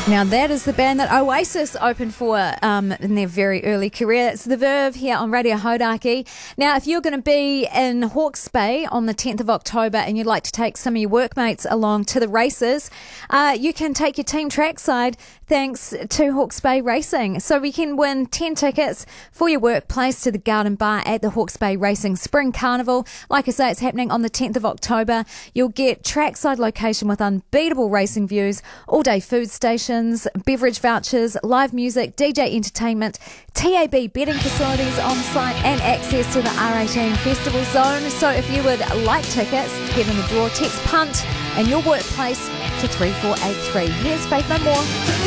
Now that is the band that Oasis opened for in their very early career. It's The Verve here on Radio Hodaki. Now, if you're going to be in Hawke's Bay on the 10th of October and you'd like to take some of your workmates along to the races, you can take your team trackside thanks to Hawke's Bay Racing. So we can win 10 tickets for your workplace to the Garden Bar at the Hawke's Bay Racing Spring Carnival. Like I say, it's happening on the 10th of October. You'll get trackside location with unbeatable racing views, all-day food stations, beverage vouchers, live music, DJ entertainment, TAB betting facilities on site and access to the R18 Festival Zone. So if you would like tickets to get in the draw, text PUNT and your workplace to 3483. Here's Faith No More.